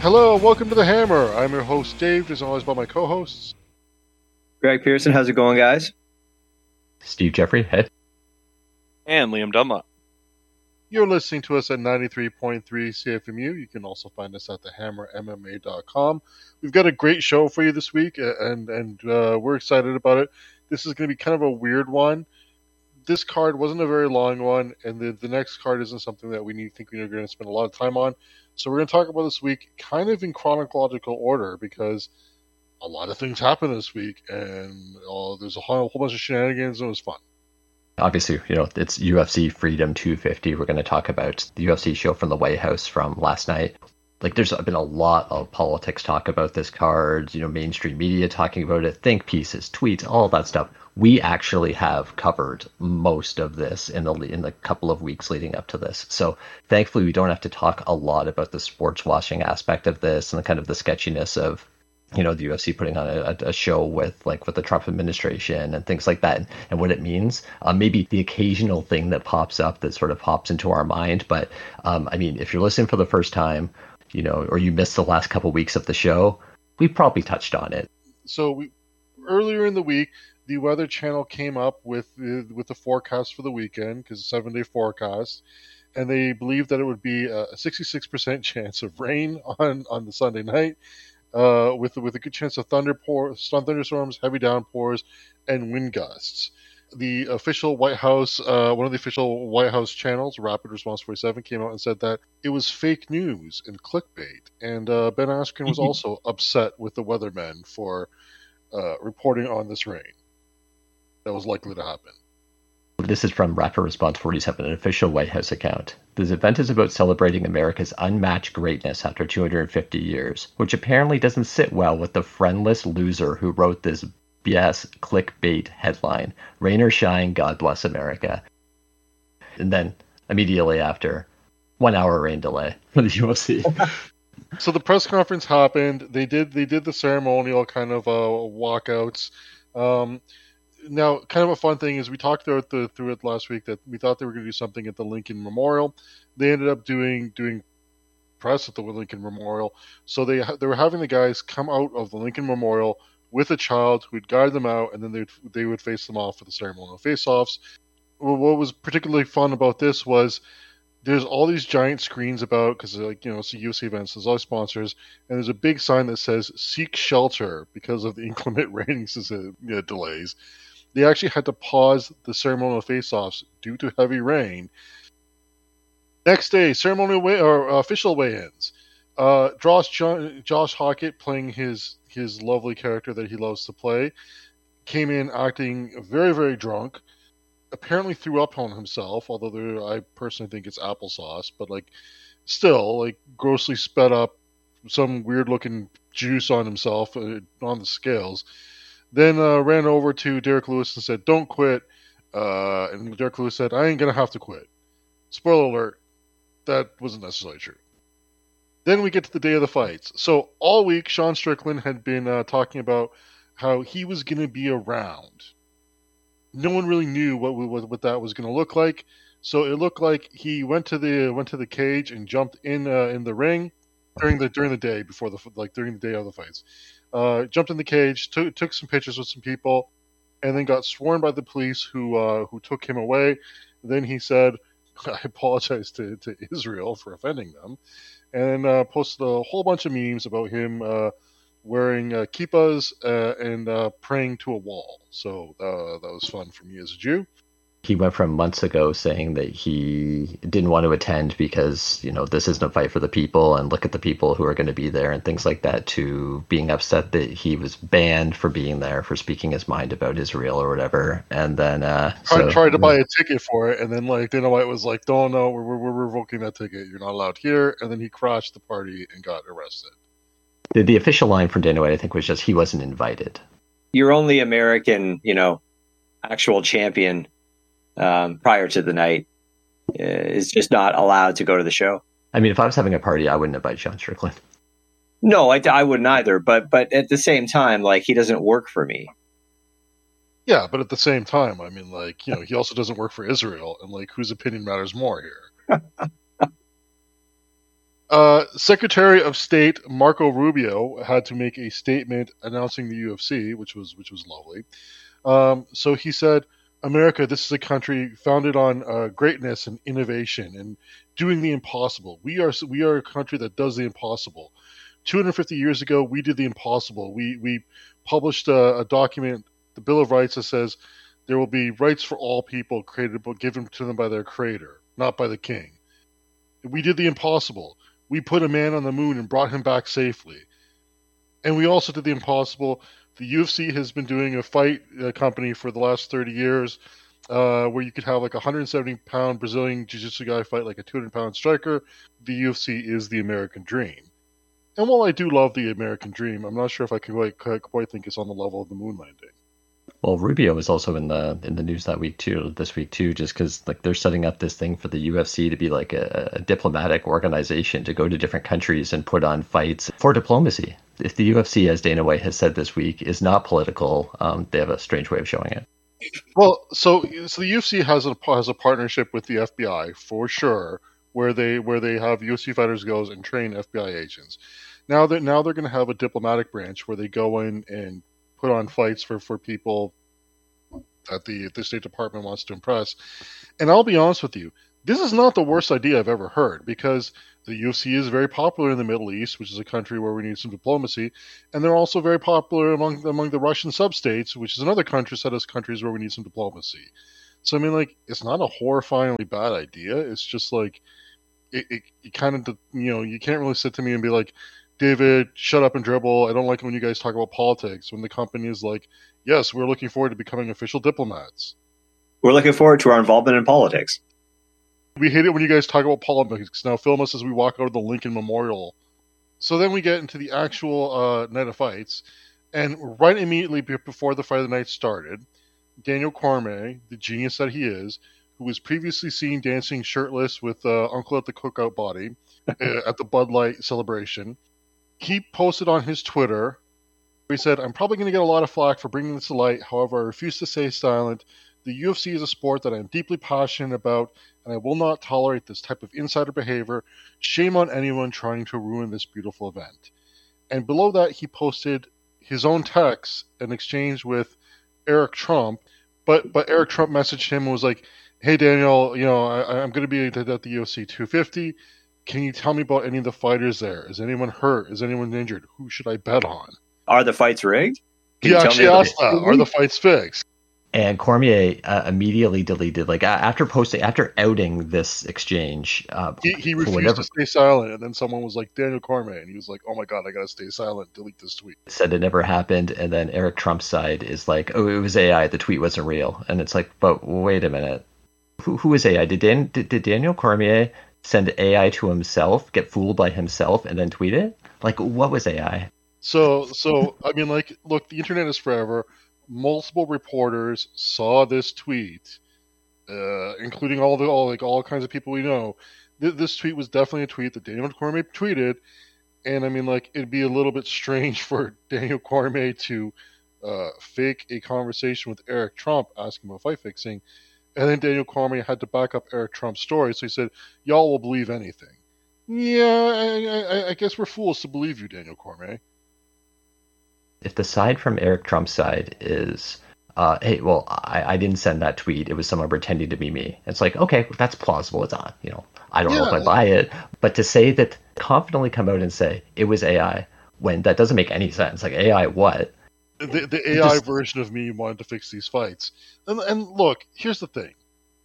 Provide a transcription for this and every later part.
Hello, welcome to The Hammer. I'm your host, Dave, as always by my co-hosts. Greg Pearson, how's it going, guys? Steve Jeffrey, hey. And Liam Dunlop. You're listening to us at 93.3 CFMU. You can also find us at thehammermma.com. We've got a great show for you this week, and we're excited about it. This is going to be kind of a weird one. This card wasn't a very long one, and the next card isn't something that we're going to spend a lot of time on. So we're going to talk about this week kind of in chronological order because a lot of things happened this week, and there's a whole bunch of shenanigans, and it was fun. Obviously, it's UFC Freedom 250. We're going to talk about the UFC show from the White House from last night. There's been a lot of politics talk about this card, mainstream media talking about it, think pieces, tweets, all that stuff. We actually have covered most of this in the couple of weeks leading up to this. So thankfully, we don't have to talk a lot about the sports washing aspect of this and the kind of the sketchiness of the UFC putting on a show with the Trump administration and things like that and what it means. Maybe the occasional thing that pops up that sort of pops into our mind. But if you're listening for the first time, or you missed the last couple of weeks of the show, we probably touched on it. So earlier in the week, the Weather Channel came up with the forecast for the weekend, because it's a 7-day forecast, and they believed that it would be a 66% chance of rain on the Sunday night, with a good chance of thunderstorms, heavy downpours, and wind gusts. The official White House, one of the official White House channels, Rapid Response 47, came out and said that it was fake news and clickbait. And Ben Askren was also upset with the weathermen for reporting on this rain that was likely to happen. This is from Rapid Response 47, an official White House account. This event is about celebrating America's unmatched greatness after 250 years, which apparently doesn't sit well with the friendless loser who wrote this BS clickbait headline, "Rain or shine, God bless America." And then immediately after, 1 hour rain delay for the UFC. So the press conference happened. They did the ceremonial kind of walkouts. Now, kind of a fun thing is we talked through it last week that we thought they were going to do something at the Lincoln Memorial. They ended up doing press at the Lincoln Memorial. So they were having the guys come out of the Lincoln Memorial with a child who would guide them out, and then they would face them off for the ceremonial face-offs. What was particularly fun about this was there's all these giant screens about, because it's a UFC event, so there's all sponsors, and there's a big sign that says "Seek shelter" because of the inclement rain delays. They actually had to pause the ceremonial face-offs due to heavy rain. Next day, official weigh-ins. Josh Hockett, playing his lovely character that he loves to play, came in acting very, very drunk. Apparently threw up on himself, although I personally think it's applesauce, but still grossly sped up some weird looking juice on himself on the scales. Then ran over to Derek Lewis and said, "Don't quit." And Derek Lewis said, "I ain't gonna have to quit." Spoiler alert, that wasn't necessarily true. Then we get to the day of the fights. So all week, Sean Strickland had been talking about how he was going to be around. No one really knew what that was going to look like. So it looked like he went to the cage and jumped in the ring during the day before during the day of the fights. Jumped in the cage, took some pictures with some people, and then got sworn by the police who took him away. Then he said, "I apologize to Israel for offending them," and posted a whole bunch of memes about him wearing kippahs and praying to a wall. So that was fun for me as a Jew. He went from months ago saying that he didn't want to attend because, this isn't a fight for the people and look at the people who are going to be there and things like that, to being upset that he was banned for being there, for speaking his mind about Israel or whatever. And then tried to buy a ticket for it, and then Dana White was like, "Oh no, we're revoking that ticket. You're not allowed here." And then he crashed the party and got arrested. The official line from Dana White, I think, was just he wasn't invited. Your only American, actual champion prior to the night is just not allowed to go to the show. I mean, if I was having a party, I wouldn't invite Sean Strickland. No, I wouldn't either. But at the same time, he doesn't work for me. Yeah, but at the same time, I mean, he also doesn't work for Israel, and whose opinion matters more here? Secretary of State Marco Rubio had to make a statement announcing the UFC, which was lovely. So he said, "America, this is a country founded on greatness and innovation and doing the impossible. We are a country that does the impossible. 250 years ago, we did the impossible. We published a document, the Bill of Rights, that says there will be rights for all people created but given to them by their creator, not by the king. We did the impossible. We put a man on the moon and brought him back safely. And we also did the impossible. The UFC has been doing a fight company for the last 30 years where you could have like a 170-pound Brazilian jiu-jitsu guy fight like a 200-pound striker. The UFC is the American dream. And while I do love the American dream, I'm not sure if I can quite think it's on the level of the moon landing. Well, Rubio was also in the news this week too, just because like they're setting up this thing for the UFC to be like a diplomatic organization to go to different countries and put on fights for diplomacy. If the UFC, as Dana White has said this week, is not political, they have a strange way of showing it. Well, so the UFC has a partnership with the FBI for sure, where they have UFC fighters go and train FBI agents. Now they're going to have a diplomatic branch where they go in and put on fights for people that the State Department wants to impress. And I'll be honest with you, this is not the worst idea I've ever heard, because the UFC is very popular in the Middle East, which is a country where we need some diplomacy, and they're also very popular among the Russian substates, which is another set of countries where we need some diplomacy. So I mean, like, it's not a horrifyingly bad idea. It's just like it kind of, you can't really sit to me and be like, David, shut up and dribble. I don't like it when you guys talk about politics, when the company is like, yes, we're looking forward to becoming official diplomats. We're looking forward to our involvement in politics. We hate it when you guys talk about politics. Now film us as we walk out of the Lincoln Memorial. So then we get into the actual night of fights, and right immediately before the fight of the night started, Daniel Cormier, the genius that he is, who was previously seen dancing shirtless with Uncle at the Cookout Body at the Bud Light celebration, he posted on his Twitter, he said, "I'm probably going to get a lot of flack for bringing this to light. However, I refuse to stay silent. The UFC is a sport that I am deeply passionate about, and I will not tolerate this type of insider behavior. Shame on anyone trying to ruin this beautiful event." And below that, he posted his own text, an exchange with Eric Trump. But Eric Trump messaged him and was like, "Hey, Daniel, I'm going to be at the UFC 250. Can you tell me about any of the fighters there? Is anyone hurt? Is anyone injured? Who should I bet on?" Are the fights rigged? He actually asked that. Are the fights fixed? And Cormier immediately deleted, like after outing this exchange. He refused to stay silent, and then someone was like, "Daniel Cormier," and he was like, "Oh my god, I gotta stay silent. Delete this tweet." Said it never happened, and then Eric Trump's side is like, "Oh, it was AI. The tweet wasn't real." And it's like, but wait a minute, who is AI? Did Daniel Cormier send AI to himself, get fooled by himself, and then tweet it? Like, what was AI? So I mean, like, look, the internet is forever. Multiple reporters saw this tweet, including all kinds of people we know. This tweet was definitely a tweet that Daniel Cormier tweeted, and I mean, like, it'd be a little bit strange for Daniel Cormier to fake a conversation with Eric Trump asking about fight fixing, and then Daniel Cormier had to back up Eric Trump's story, so he said, "Y'all will believe anything." Yeah, I guess we're fools to believe you, Daniel Cormier. If the side from Eric Trump's side is, hey, well, I didn't send that tweet. It was someone pretending to be me. It's like, okay, that's plausible. It's on, I don't know if I buy it. But to say that, confidently come out and say it was AI, when that doesn't make any sense. Like, AI what? The AI version of me wanted to fix these fights. And look, here's the thing.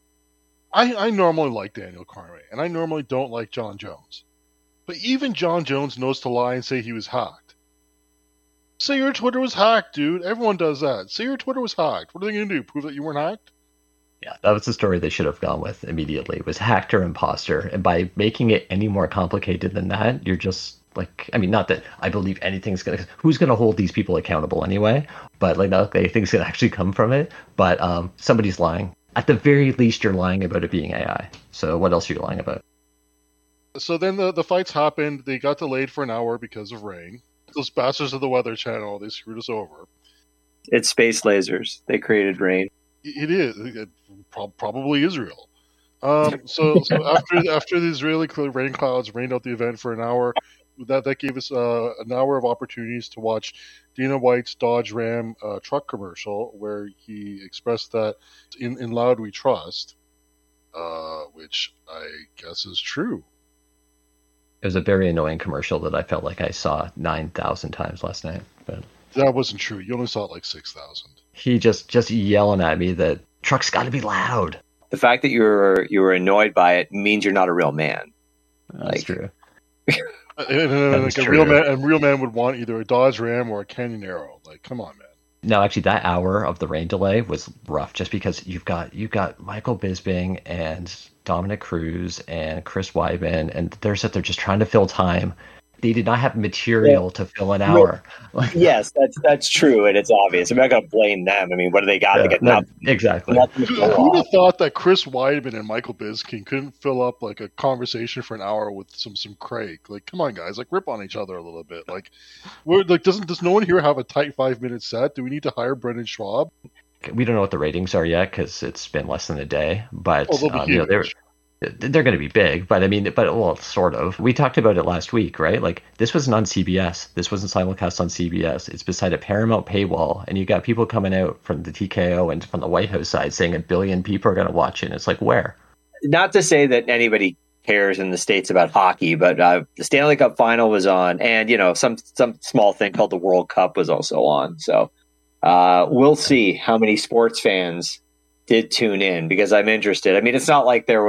I normally like Daniel Cormier, and I normally don't like John Jones. But even John Jones knows to lie and say he was hacked. Say your Twitter was hacked, dude. Everyone does that. Say your Twitter was hacked. What are they going to do? Prove that you weren't hacked? Yeah, that was the story they should have gone with immediately. It was hacked or imposter. And by making it any more complicated than that, you're just like, I mean, not that I believe anything's going to, who's going to hold these people accountable anyway? But like, not that anything's going to actually come from it. But somebody's lying. At the very least, you're lying about it being AI. So what else are you lying about? So then the fights happened. They got delayed for an hour because of rain. Those bastards of the Weather Channel, they screwed us over. It's space lasers. They created rain. It is. Probably Israel. So after the Israeli rain clouds rained out the event for an hour, that gave us an hour of opportunities to watch Dana White's Dodge Ram truck commercial, where he expressed that in loud we trust, which I guess is true. It was a very annoying commercial that I felt like I saw 9,000 times last night. But that wasn't true. You only saw it like 6,000. He just yelling at me that trucks got to be loud. The fact that you were annoyed by it means you're not a real man. That's true. And a real man would want either a Dodge Ram or a Canyon Arrow. Like, come on, man. No, actually, that hour of the rain delay was rough, just because you've got Michael Bisping and Dominic Cruz and Chris Weidman, and they're just trying to fill time. They did not have material to fill an hour. Yes, that's true, and it's obvious. I'm not going to blame them. I mean, what do they got? They got nothing. Exactly. Who would have thought that Chris Weidman and Michael Bisping couldn't fill up like a conversation for an hour with some Craig? Like, come on, guys! Like, rip on each other a little bit. Like, does no one here have a tight 5-minute set? Do we need to hire Brendan Schwab? We don't know what the ratings are yet because it's been less than a day, but they're going to be big, but sort of. We talked about it last week, right? Like, this wasn't on CBS. This wasn't simulcast on CBS. It's beside a Paramount paywall, and you got people coming out from the TKO and from the White House side saying 1 billion people are going to watch it. And it's like, where? Not to say that anybody cares in the States about hockey, but the Stanley Cup final was on, and, some small thing called the World Cup was also on. So we'll see how many sports fans did tune in, because I'm interested. I mean, it's not like there